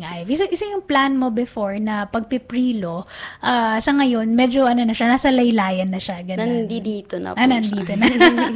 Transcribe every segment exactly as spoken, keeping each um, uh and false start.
Maring Ivy. So, isa yung plan mo before na pagpiprilo, uh, sa ngayon, medyo ano na siya, nasa laylayan na siya. Ganun. Nandito na po ah, nandito siya. na.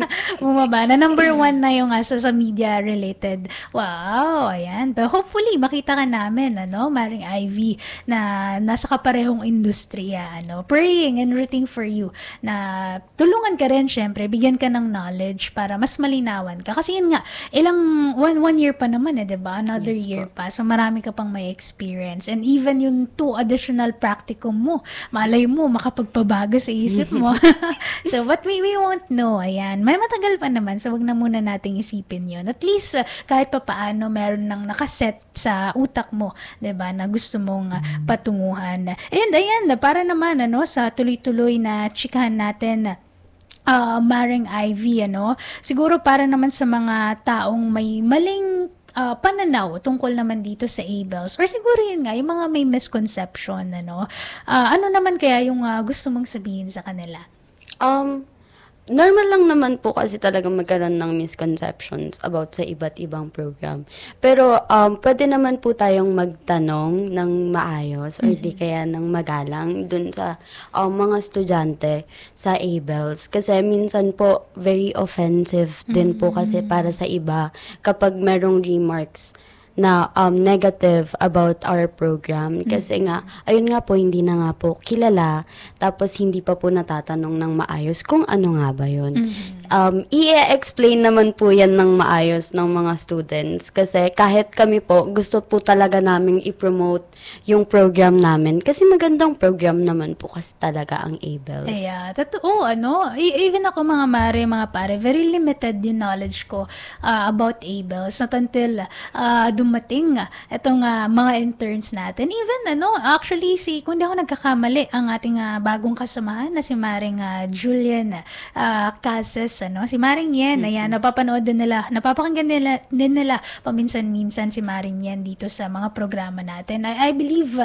Bumaba na. Number one na yung asa sa media-related. Wow, ayan. But hopefully, makita ka namin, ano, Maring Ivy, na nasa kaparehong industriya, ano, praying and rooting for you, na tulungan ka rin, syempre, bigyan ka ng knowledge para mas malinawan ka. Kasi yun nga, ilang, one, one year pa naman, eh, diba? Another Yes, year po. pa. So, marami ka pang may experience. And even yung two additional practicum mo, malay mo, makapagpabago sa isip mo. So, what we, we won't know, ayan. May matagal pa naman, so wag na muna nating isipin yun. At least, uh, kahit pa paano, meron nang nakaset sa utak mo, diba, na gusto mong uh, patunguhan. And ayan, para naman, ano, sa tuloy-tuloy na chikahan natin, uh, Maring Ivy, ano, siguro para naman sa mga taong may maling Uh, pananaw tungkol naman dito sa A-bells, or siguro yun nga, yung mga may misconception, ano, uh, ano naman kaya yung uh, gusto mong sabihin sa kanila? Um, normal lang naman po kasi talaga magkaroon ng misconceptions about sa iba't ibang program. Pero um, pwede naman po tayong magtanong ng maayos or mm-hmm. di kaya ng magalang dun sa um, mga estudyante sa A-bells. Kasi minsan po very offensive mm-hmm. din po kasi para sa iba kapag merong remarks na um, negative about our program. Kasi mm-hmm. nga, ayun nga po, hindi na nga po kilala, tapos hindi pa po natatanong ng maayos kung ano nga ba yun. Mm-hmm. Um, i-explain naman po yan ng maayos ng mga students. Kasi kahit kami po, gusto po talaga naming i-promote yung program namin. Kasi magandang program naman po kasi talaga ang A-bells. Yeah, totoo, ano, even ako mga mare, mga pare, very limited yung knowledge ko uh, about A-bells. Not until uh, dumating itong uh, mga interns natin. Even, ano, actually, si, kung di ako nagkakamali, ang ating uh, bagong kasamahan na si Maring uh, Julian uh, Cases, ano, si Maring Yen, mm-hmm. ayan, napapanood din nila, napapakinggan nila, din nila paminsan-minsan si Maring Yen dito sa mga programa natin. I, I believe,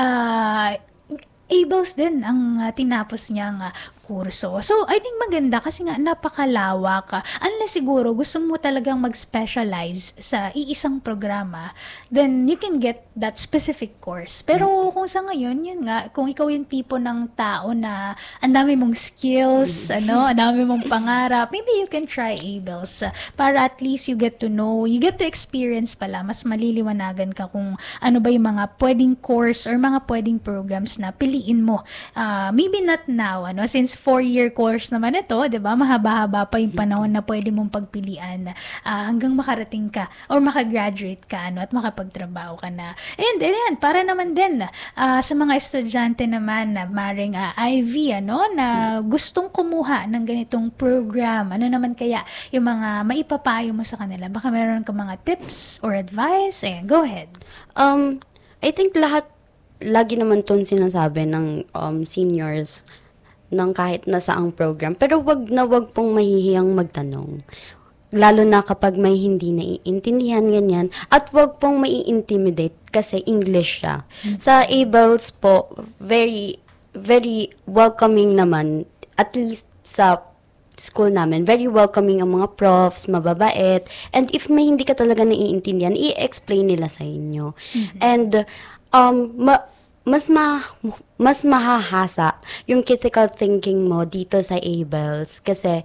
uh, A-bells din ang uh, tinapos niyang uh, kurso. So, I think maganda kasi nga napakalawak. Unless siguro gusto mo talagang mag-specialize sa iisang programa, then you can get that specific course. Pero mm-hmm. kung sa ngayon, yun nga, kung ikaw yung tipo ng tao na ang dami mong skills, mm-hmm. ano, ang dami mong pangarap, maybe you can try A-bells uh, para at least you get to know, you get to experience pala, mas maliliwanagan ka kung ano ba yung mga pwedeng course or mga pwedeng programs na piliin mo. Uh, maybe not now, ano, since four-year course naman ito, di ba? Mahaba-haba pa yung panahon na pwede mong pagpilian uh, hanggang makarating ka or makagraduate ka, ano, at makapagtrabaho ka na. And, ayan, para naman din uh, sa mga estudyante naman na Maring uh, Ivy, ano, na gustong kumuha ng ganitong program, ano naman kaya yung mga maipapayo mo sa kanila? Baka meron ka mga tips or advice? Ayan, go ahead. Um, I think lahat, lagi naman itong sinasabi ng um, seniors ng kahit nasaang program. Pero wag na wag pong mahihiyang magtanong. Lalo na kapag may hindi naiintindihan, ganyan. At wag pong mai-intimidate kasi English siya. Mm-hmm. Sa A-bells po, very, very welcoming naman. At least sa school namin, very welcoming ang mga profs, mababait. And if may hindi ka talaga naiintindihan, i-explain nila sa inyo. Mm-hmm. And, um, ma- mas ma mas mahahasa yung critical thinking mo dito sa A-bells kasi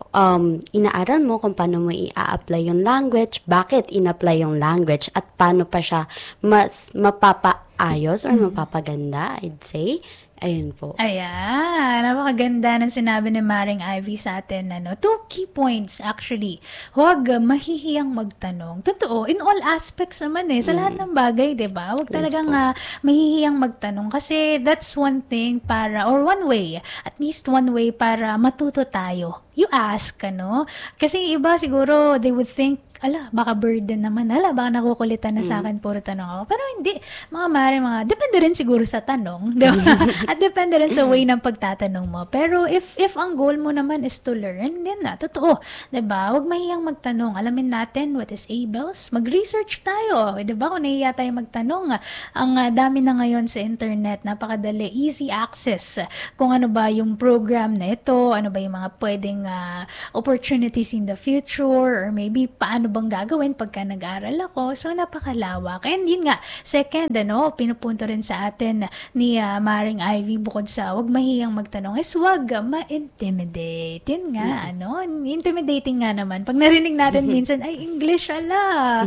um, inaaral mo kung paano mo i-apply yung language, bakit in-apply yung language, at paano pa siya mas mapapaayos or mm-hmm. mapapaganda, I'd say. Ayun po. Ayan, napakaganda ng sinabi ni Maring Ivy sa atin. Ano? Two key points actually. Huwag uh, mahihiyang magtanong. Totoo, in all aspects naman eh. Sa mm. lahat ng bagay, diba? Huwag yes, talagang uh, mahihiyang magtanong. Kasi that's one thing para, or one way, at least one way para matuto tayo. You ask, ano? Kasi iba siguro, they would think, ala, baka burden naman. Ala, baka nakukulitan na sa akin, puro tanong ako. Pero hindi, mga mare, mga, depende rin siguro sa tanong, di ba? At depende rin sa way ng pagtatanong mo. Pero if if ang goal mo naman is to learn, din na, totoo, di ba? Huwag mahiyang magtanong. Alamin natin what is A-bells. Mag-research tayo, di ba? Kung nahiya tayo magtanong, ang uh, dami na ngayon sa internet, napakadali, easy access. Kung ano ba yung program na ito, ano ba yung mga pwedeng uh, opportunities in the future, or maybe paano bang gagawin pagka nag-aaral ako. So, napakalawak. And yun nga, second, ano, pinupunto rin sa atin ni uh, Maring Ivy, bukod sa wag mahiyang magtanong, is wag ma-intimidate. Yun nga, mm-hmm. ano, intimidating nga naman. Pag narinig natin minsan, ay, English, ala.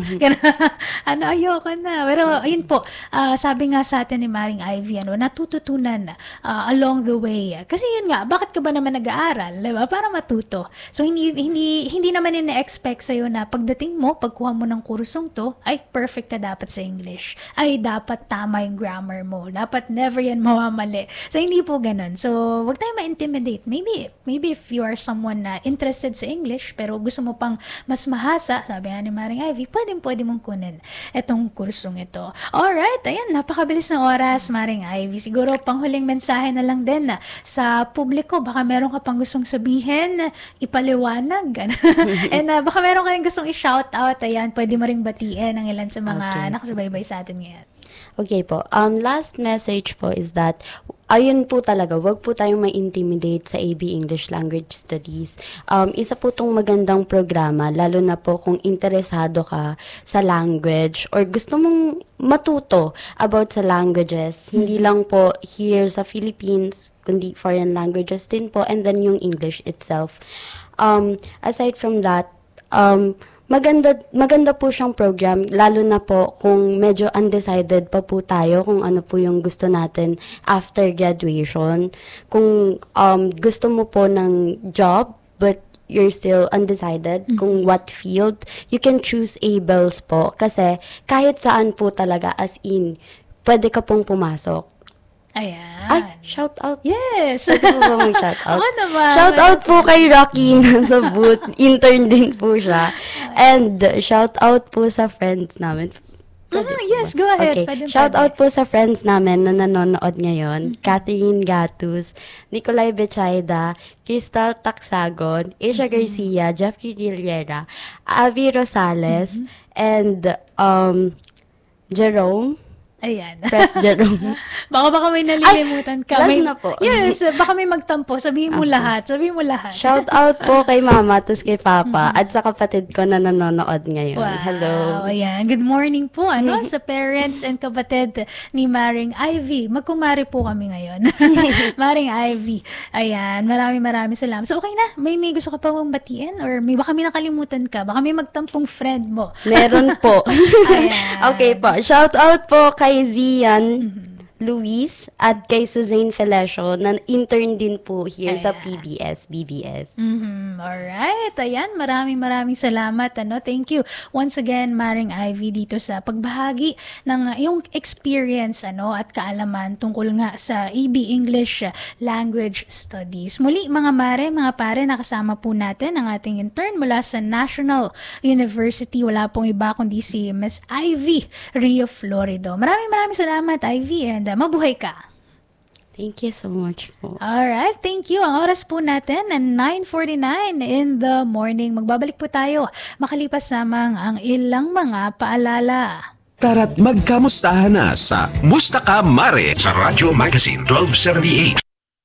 ano, ayoko na. Pero, ayun po, uh, sabi nga sa atin ni Maring Ivy, ano, natututunan uh, along the way. Kasi yun nga, bakit ka ba naman nag-aaral? Diba? Para matuto. So, hindi, hindi, hindi naman ina-expect sa'yo na pagdating mo, pagkuha mo ng kursong to, ay, perfect ka dapat sa English. Ay, dapat tama yung grammar mo. Dapat never yan mawamali. So, hindi po ganun. So, wag tayo ma-intimidate. Maybe, maybe if you are someone na interested sa English, pero gusto mo pang mas mahasa, sabi nga ni Maring Ivy, pwedeng pwede mong kunin itong kursong ito. Alright, ayan, napakabilis ng oras, Maring Ivy. Siguro, panghuling mensahe na lang din na sa publiko, baka meron ka pang gustong sabihin, ipaliwanag. And uh, baka meron ka rin gustong i-shout out, ayan, pwede mo ring batiin ang ilan sa mga okay. nakasubaybay sa atin ngayon. Okay po. Um, last message po is that, ayun po talaga, wag po tayong ma-intimidate sa A B English Language Studies. Um, isa po itong magandang programa, lalo na po kung interesado ka sa language or gusto mong matuto about sa languages. Mm-hmm. Hindi lang po here sa Philippines, kundi foreign languages din po, and then yung English itself. Um, aside from that, um, Maganda, maganda po siyang program, lalo na po kung medyo undecided pa po tayo kung ano po yung gusto natin after graduation. Kung um, gusto mo po ng job, but you're still undecided mm-hmm. kung what field, you can choose A B E L S po. Kasi kahit saan po talaga, as in, pwede ka pong pumasok. Ayan. Ay, shout out. Yes. Pwede po ba mag-shout out? Oo naman. Shout out po kay Rocky sa booth. Intern din po siya. And shout out po sa friends namin. Mm, yes, go ahead. Okay. Pwede, shout pwede. out po sa friends namin na nanonood ngayon. Mm-hmm. Catherine Gatus, Nicolay Bechaida, Crystal Taksagon, Asia mm-hmm. Garcia, Jeffrey Rillera, Avi Rosales, mm-hmm. and um, Jerome. Ayan. Press Jerome. baka baka may nalilimutan ka. Ay, may, na po. Yes, baka may magtampo. Sabihin mo okay. lahat. Sabihin mo lahat. Shout out po kay mama, tapos kay papa, at sa kapatid ko na nanonood ngayon. Wow. Hello. Ayan. Good morning po ano sa parents and kapatid ni Maring Ivy. Magkumari po kami ngayon. Maring Ivy. Ayan. Maraming maraming salamat. So, okay na. May, may gusto ka pa mong batiin? Or may, baka may nakalimutan ka? Baka may magtampong friend mo? Meron po. Ayan. Okay po. Shout out po kay Zian mm-hmm. Luis at kay Suzanne Felesio na intern din po here Ayan. Sa P B S, B B S. Mm-hmm. Alright. Ayan. Maraming maraming salamat. Ano? Thank you once again, Maring Ivy, dito sa pagbahagi ng uh, yung experience ano, at kaalaman tungkol nga sa A B English Language Studies. Muli, mga mare, mga pare, nakasama po natin ang ating intern mula sa National University. Wala pong iba kundi si Miss Ivy Rio Florido. Maraming maraming salamat, Ivy, and uh, mabuhay ka. Thank you so much po. Alright, thank you. Ang oras po natin na nine forty-nine in the morning. Magbabalik po tayo makalipas lamang ang ilang mga paalala. Tara't magkamustahan na sa Musta Ka Mare sa Radyo Magazine twelve seventy-eight.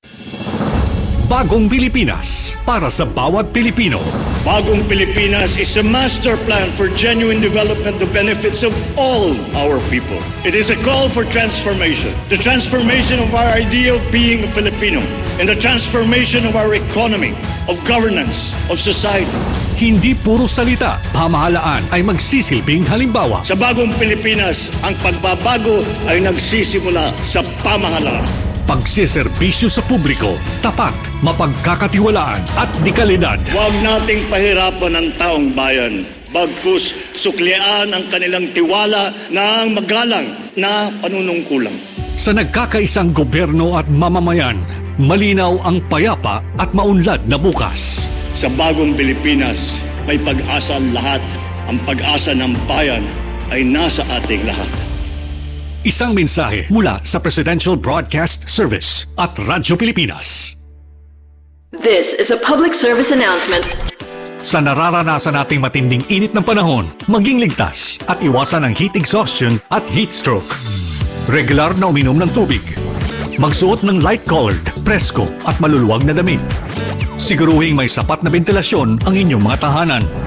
Bagong Pilipinas para sa bawat Pilipino. Bagong Pilipinas is a master plan for genuine development that benefits of all our people. It is a call for transformation. The transformation of our idea of being a Filipino and the transformation of our economy, of governance, of society. Hindi puro salita, pamahalaan ay magsisilbing halimbawa. Sa Bagong Pilipinas, ang pagbabago ay nagsisimula sa pamahalaan. Pagsiservisyo sa publiko, tapat, mapagkakatiwalaan at dekalidad. Huwag nating pahirapan ang taong bayan. Bagkus, suklian ang kanilang tiwala ng magalang na panunungkulan. Sa nagkakaisang gobyerno at mamamayan, malinaw ang payapa at maunlad na bukas. Sa Bagong Pilipinas, may pag-asa ang lahat. Ang pag-asa ng bayan ay nasa ating lahat. Isang mensahe mula sa Presidential Broadcast Service at Radyo Pilipinas. This is a public service announcement. Sa nararanasan nating matinding init ng panahon, maging ligtas at iwasan ang heat exhaustion at heat stroke. Regular na uminom ng tubig. Magsuot ng light-colored, presko at maluluwag na damit. Siguruhing may sapat na ventilasyon ang inyong mga tahanan.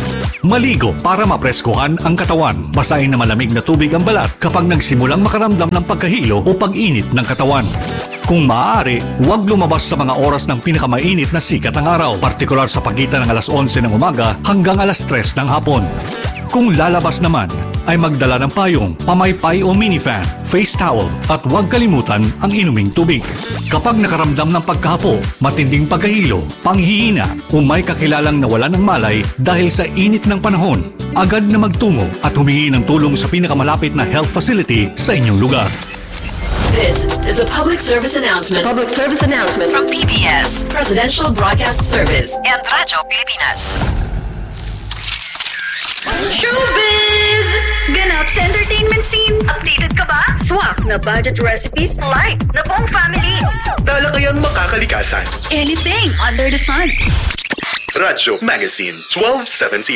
Maligo para mapreskuhan ang katawan. Basahin na malamig na tubig ang balat kapag nagsimulang makaramdam ng pagkahilo o pag-init ng katawan. Kung maaari, huwag lumabas sa mga oras ng pinakamainit na sikat ng araw, partikular sa pagitan ng alas onse ng umaga hanggang alas tres ng hapon. Kung lalabas naman, ay magdala ng payong, pamaypay o minifan, face towel at huwag kalimutan ang inuming tubig. Kapag nakaramdam ng pagkahapo, matinding pagkahilo, panghihina o may kakilalang nawalan ng malay dahil sa init ng panahon, agad na magtungo at humingi ng tulong sa pinakamalapit na health facility sa inyong lugar. This is a public service announcement Public service announcement. from P B S, Presidential Broadcast Service, and Radyo Pilipinas. Showbiz! Ganap sa entertainment scene. Updated ka ba? Swak na budget recipes. Light na buong family. Talakayang makakalikasan. Anything under the sun. Radyo Magazine twelve seventy.